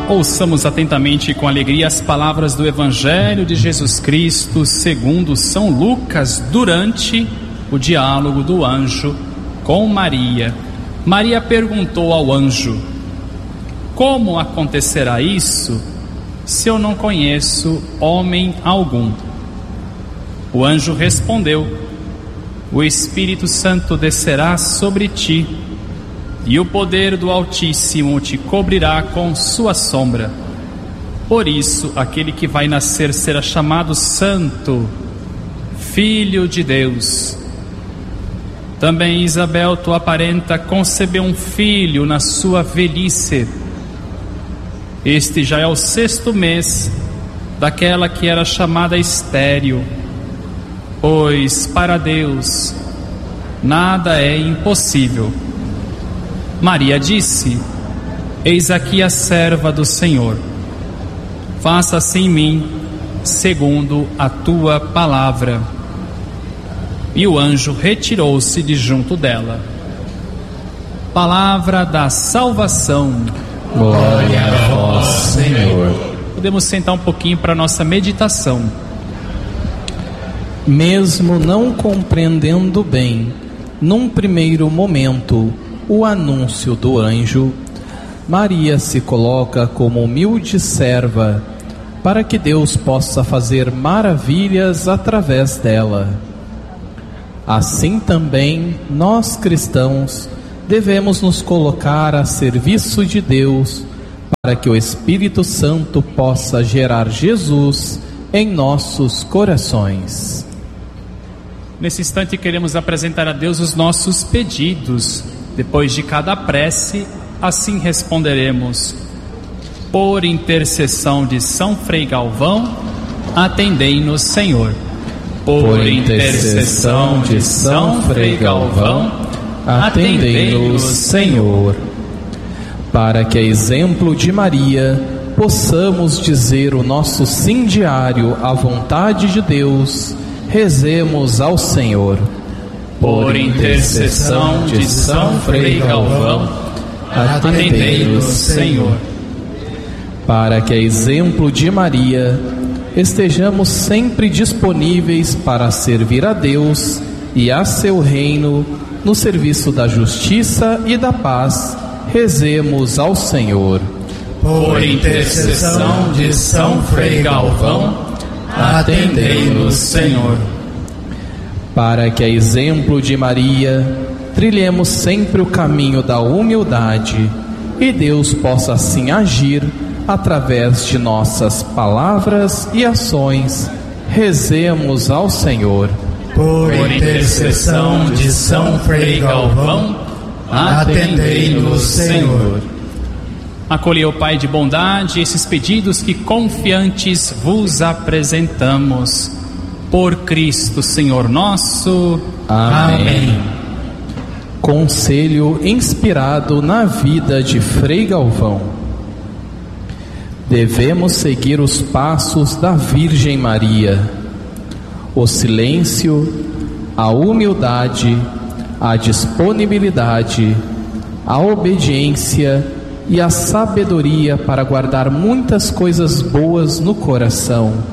Ouçamos atentamente e com alegria as palavras do Evangelho de Jesus Cristo segundo São Lucas, durante o diálogo do anjo com Maria. Maria perguntou ao anjo: como acontecerá isso se eu não conheço homem algum? O anjo respondeu: o Espírito Santo descerá sobre ti, e o poder do Altíssimo te cobrirá com sua sombra. Por isso, aquele que vai nascer será chamado Santo, Filho de Deus. Também Isabel, tua parenta, concebeu um filho na sua velhice. Este já é o 6º mês daquela que era chamada estéril, pois para Deus nada é impossível. Maria disse: eis aqui a serva do Senhor, faça-se em mim segundo a tua palavra. E o anjo retirou-se de junto dela. Palavra da salvação. Glória a vós, Senhor. Podemos sentar um pouquinho para a nossa meditação. Mesmo não compreendendo bem, num primeiro momento, o anúncio do anjo, Maria se coloca como humilde serva para que Deus possa fazer maravilhas através dela. Assim também nós cristãos devemos nos colocar a serviço de Deus para que o Espírito Santo possa gerar Jesus em nossos corações. Nesse instante queremos apresentar a Deus os nossos pedidos. Depois de cada prece, assim responderemos: por intercessão de São Frei Galvão, atendei-nos, Senhor. Por intercessão de São Frei Galvão, atendei-nos, Senhor. Para que, a exemplo de Maria, possamos dizer o nosso sim diário à vontade de Deus, rezemos ao Senhor. Por intercessão de São Frei Galvão, atendei-nos, Senhor. Para que, a exemplo de Maria, estejamos sempre disponíveis para servir a Deus e a seu reino, no serviço da justiça e da paz, rezemos ao Senhor. Por intercessão de São Frei Galvão, atendei-nos, Senhor. Para que, a exemplo de Maria, trilhemos sempre o caminho da humildade e Deus possa assim agir através de nossas palavras e ações, rezemos ao Senhor. Por intercessão de São Frei Galvão, atendei-nos, Senhor. Acolheu, Pai de bondade, esses pedidos que confiantes vos apresentamos. Por Cristo, Senhor nosso. Amém. Conselho inspirado na vida de Frei Galvão. Devemos seguir os passos da Virgem Maria. O silêncio, a humildade, a disponibilidade, a obediência e a sabedoria para guardar muitas coisas boas no coração.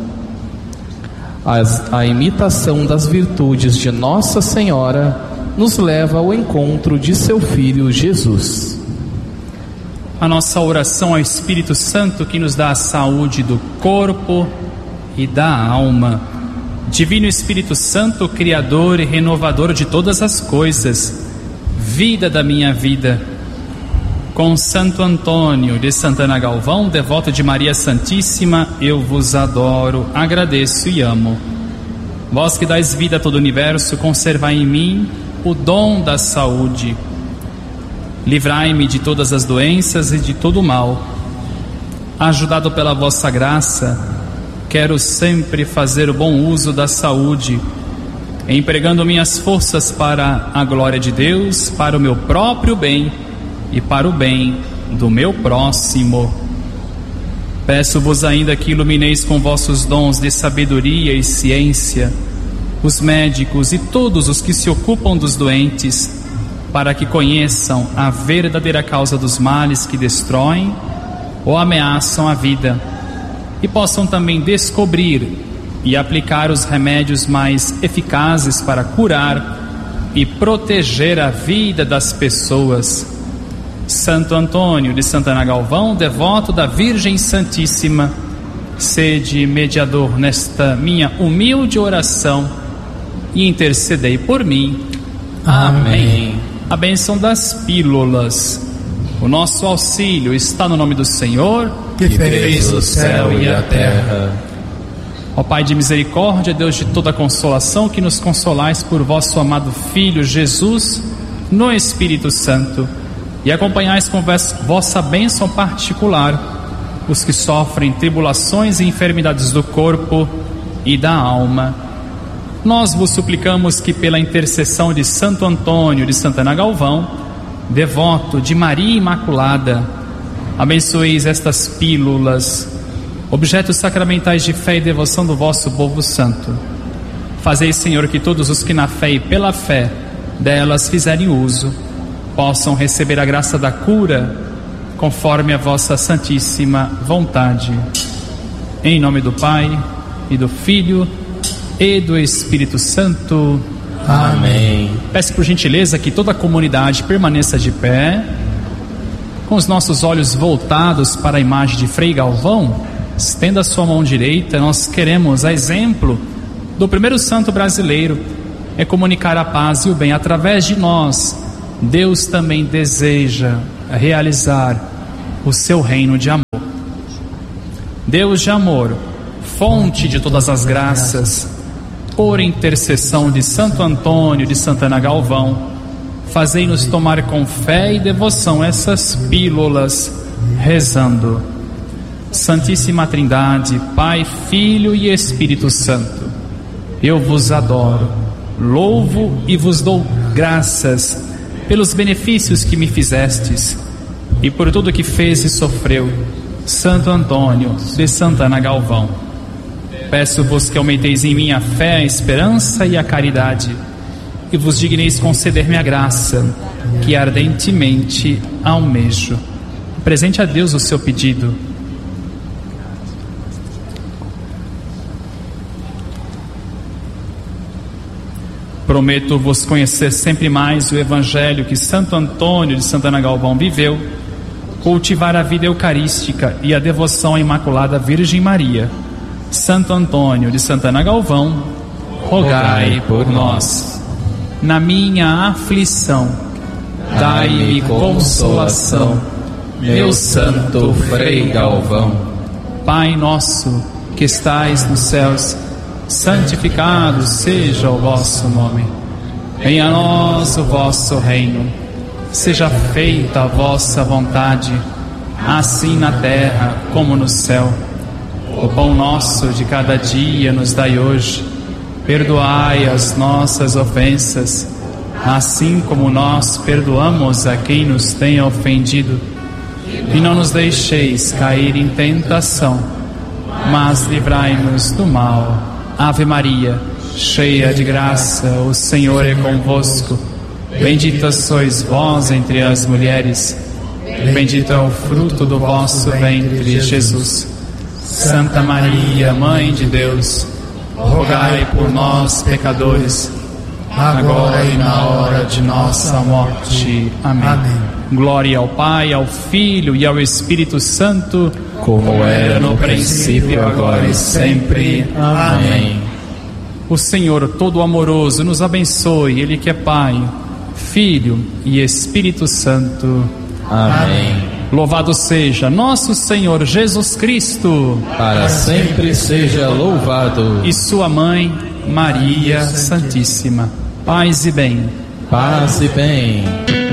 A imitação das virtudes de Nossa Senhora nos leva ao encontro de seu Filho Jesus. A nossa oração ao Espírito Santo, que nos dá a saúde do corpo e da alma. Divino Espírito Santo, Criador e renovador de todas as coisas, vida da minha vida. Com Santo Antônio de Santana Galvão, devoto de Maria Santíssima, eu vos adoro, agradeço e amo. Vós que dais vida a todo o universo, conservai em mim o dom da saúde. Livrai-me de todas as doenças e de todo o mal. Ajudado pela vossa graça, quero sempre fazer o bom uso da saúde, empregando minhas forças para a glória de Deus, para o meu próprio bem e para o bem do meu próximo. Peço-vos ainda que ilumineis com vossos dons de sabedoria e ciência os médicos e todos os que se ocupam dos doentes, para que conheçam a verdadeira causa dos males que destroem ou ameaçam a vida, e possam também descobrir e aplicar os remédios mais eficazes para curar e proteger a vida das pessoas. Santo Antônio de Santana Galvão, devoto da Virgem Santíssima, sede mediador nesta minha humilde oração e intercedei por mim. Amém. A bênção das pílulas. O nosso auxílio está no nome do Senhor, que fez o céu e a terra. Ó Pai de misericórdia, Deus de toda consolação, que nos consolais por vosso amado Filho Jesus no Espírito Santo, e acompanhais com vossa bênção particular os que sofrem tribulações e enfermidades do corpo e da alma. Nós vos suplicamos que, pela intercessão de Santo Antônio de Santana Galvão, devoto de Maria Imaculada, abençoeis estas pílulas, objetos sacramentais de fé e devoção do vosso povo santo. Fazei, Senhor, que todos os que na fé e pela fé delas fizerem uso possam receber a graça da cura, conforme a vossa santíssima vontade. Em nome do Pai, e do Filho, e do Espírito Santo. Amém. Peço por gentileza que toda a comunidade permaneça de pé, com os nossos olhos voltados para a imagem de Frei Galvão. Estenda a sua mão direita. Nós queremos, a exemplo do primeiro santo brasileiro, comunicar a paz e o bem. Através de nós, Deus também deseja realizar o seu reino de amor. Deus de amor, fonte de todas as graças, por intercessão de Santo Antônio de Santana Galvão, fazei-nos tomar com fé e devoção essas pílulas, rezando: Santíssima Trindade, Pai, Filho e Espírito Santo, eu vos adoro, louvo e vos dou graças pelos benefícios que me fizestes e por tudo que fez e sofreu Santo Antônio de Santana Galvão. Peço-vos que aumenteis em mim a fé, a esperança e a caridade, e vos digneis conceder-me a graça que ardentemente almejo. Apresente a Deus o seu pedido. Prometo-vos conhecer sempre mais o Evangelho que Santo Antônio de Santana Galvão viveu, cultivar a vida eucarística e a devoção à Imaculada Virgem Maria. Santo Antônio de Santana Galvão, rogai por nós. Na minha aflição, dai-me consolação, meu santo Frei Galvão. Pai nosso que estais nos céus, santificado seja o vosso nome. Venha a nós o vosso reino. Seja feita a vossa vontade, assim na terra como no céu. O pão nosso de cada dia nos dai hoje. Perdoai as nossas ofensas, assim como nós perdoamos a quem nos tem ofendido. E não nos deixeis cair em tentação, mas livrai-nos do mal. Ave Maria, cheia de graça, o Senhor é convosco. Bendita sois vós entre as mulheres, bendito é o fruto do vosso ventre, Jesus. Santa Maria, Mãe de Deus, rogai por nós, pecadores, agora e na hora de nossa morte. Amém. Amém. Glória ao Pai, ao Filho e ao Espírito Santo, como era no princípio, agora e sempre. Amém. O Senhor todo amoroso nos abençoe, Ele que é Pai, Filho e Espírito Santo. Amém. Louvado seja nosso Senhor Jesus Cristo, para sempre seja louvado, e sua mãe Maria Santíssima. Paz e bem. Paz e bem.